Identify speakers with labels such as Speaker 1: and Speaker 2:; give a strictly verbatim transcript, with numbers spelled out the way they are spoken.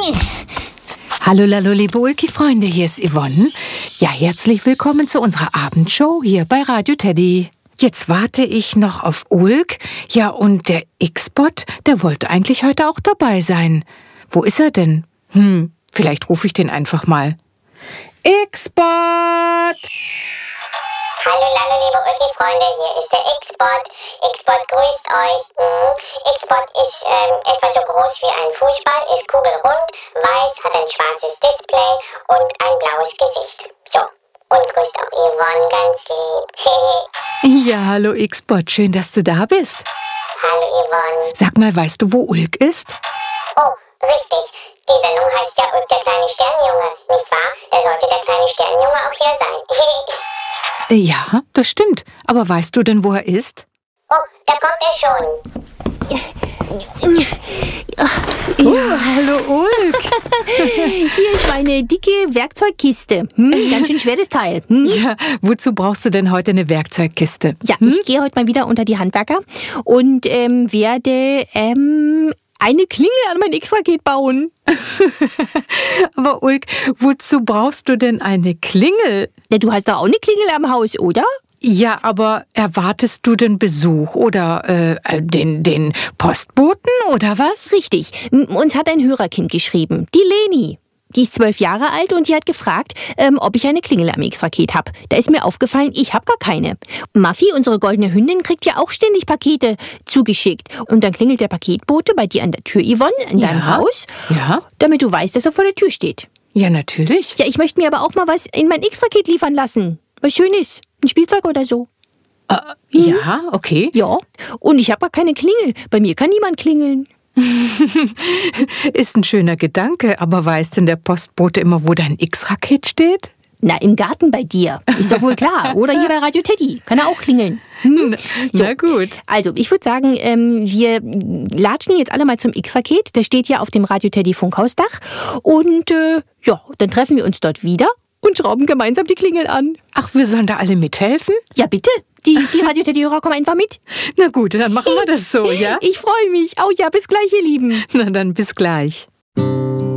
Speaker 1: Hallo, hallo, liebe Ulki-Freunde, hier ist Yvonne. Ja, herzlich willkommen zu unserer Abendshow hier bei Radio Teddy. Jetzt warte ich noch auf Ulk. Ja, und der X-Bot, der wollte eigentlich heute auch dabei sein. Wo ist er denn? Hm, vielleicht rufe ich den einfach mal. X-Bot!
Speaker 2: Hallo, hallo, liebe Ulki-Freunde, hier ist der X-Bot. X-Bot grüßt euch. Mhm. X-Bot ist ähm, etwa so groß wie ein Fußball, ist kugelrund, weiß, hat ein schwarzes Display und ein blaues Gesicht. So, und grüßt auch Yvonne ganz lieb.
Speaker 1: Ja, hallo X-Bot, schön, dass du da bist.
Speaker 2: Hallo Yvonne.
Speaker 1: Sag mal, weißt du, wo Ulk ist?
Speaker 2: Oh, richtig. Die Sendung heißt ja Ulk, der kleine Sternjunge, nicht wahr? Da sollte der kleine Sternjunge auch hier sein.
Speaker 1: Ja, das stimmt. Aber weißt du denn, wo er ist?
Speaker 2: Oh, da kommt er schon.
Speaker 1: Oh, ja, hallo Ulk.
Speaker 3: Hier ist meine dicke Werkzeugkiste. Hm, ganz schön schweres Teil. Hm.
Speaker 1: Ja, wozu brauchst du denn heute eine Werkzeugkiste?
Speaker 3: Ja, hm? ich gehe heute mal wieder unter die Handwerker und ähm, werde ähm, eine Klingel an mein X-Raket bauen.
Speaker 1: Aber Ulk, wozu brauchst du denn eine Klingel?
Speaker 3: Ja, du hast doch auch eine Klingel am Haus, oder?
Speaker 1: Ja, aber erwartest du den Besuch oder äh, den, den Postboten oder was?
Speaker 3: Richtig. Uns hat ein Hörerkind geschrieben, die Leni. Die ist zwölf Jahre alt und die hat gefragt, ähm, ob ich eine Klingel am X-Raket habe. Da ist mir aufgefallen, ich habe gar keine. Muffy, unsere goldene Hündin, kriegt ja auch ständig Pakete zugeschickt. Und dann klingelt der Paketbote bei dir an der Tür, Yvonne, in deinem
Speaker 1: Ja.
Speaker 3: Haus,
Speaker 1: Ja.
Speaker 3: damit du weißt, dass er vor der Tür steht.
Speaker 1: Ja, natürlich.
Speaker 3: Ja, ich möchte mir aber auch mal was in mein X-Raket liefern lassen. Was Schönes. Ein Spielzeug oder so.
Speaker 1: Äh, ja, okay.
Speaker 3: Ja. Und ich habe gar keine Klingel. Bei mir kann niemand klingeln.
Speaker 1: Ist ein schöner Gedanke, aber weiß denn der Postbote immer, wo dein X-Raket steht?
Speaker 3: Na, im Garten bei dir. Ist doch wohl klar. Oder hier bei Radio Teddy. Kann er auch klingeln. Hm? So.
Speaker 1: Na gut.
Speaker 3: Also, ich würde sagen, ähm, wir latschen jetzt alle mal zum X-Raket. Der steht ja auf dem Radio Teddy Funkhausdach. Und äh, ja, dann treffen wir uns dort wieder und schrauben gemeinsam die Klingel an.
Speaker 1: Ach, wir sollen da alle mithelfen?
Speaker 3: Ja, bitte. Die, die Radio Teddy-Hörer kommen einfach mit.
Speaker 1: Na gut, dann machen wir das so, ja?
Speaker 3: Ich freue mich. Oh ja, bis gleich, ihr Lieben.
Speaker 1: Na dann bis gleich.